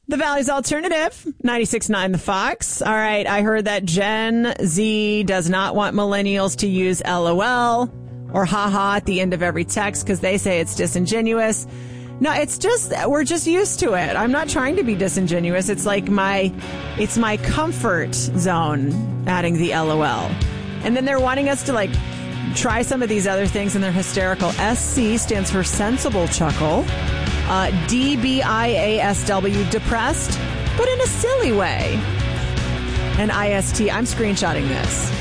The Valley's Alternative, 96.9 The Fox. All right, I heard that Gen Z does not want millennials to use LOL or haha at the end of every text because they say it's disingenuous. No, it's just, we're just used to it. I'm not trying to be disingenuous. It's like it's my comfort zone adding the LOL. And then they're wanting us to try some of these other things and they're hysterical. SC stands for sensible chuckle. DBIASW, depressed, but in a silly way. And IST, I'm screenshotting this.